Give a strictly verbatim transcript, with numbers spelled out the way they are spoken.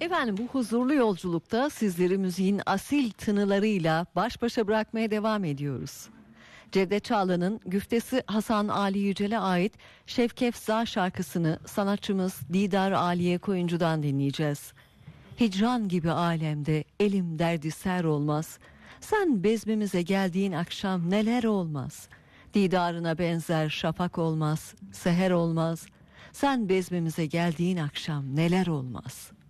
Efendim, bu huzurlu yolculukta sizleri müziğin asil tınılarıyla baş başa bırakmaya devam ediyoruz. Cevdet Çağla'nın güftesi Hasan Ali Yücel'e ait Şevkefza şarkısını sanatçımız Didar Aliye Koyuncu'dan dinleyeceğiz. Hicran gibi alemde elim derdi ser olmaz. Sen bezmimize geldiğin akşam neler olmaz. Didarına benzer şafak olmaz, seher olmaz. Sen bezmimize geldiğin akşam neler olmaz.